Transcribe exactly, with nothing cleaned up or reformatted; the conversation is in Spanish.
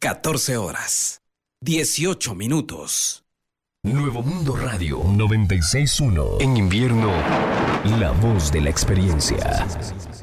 catorce horas, dieciocho minutos. Nuevo Mundo Radio noventa y seis punto uno. En invierno, la voz de la experiencia.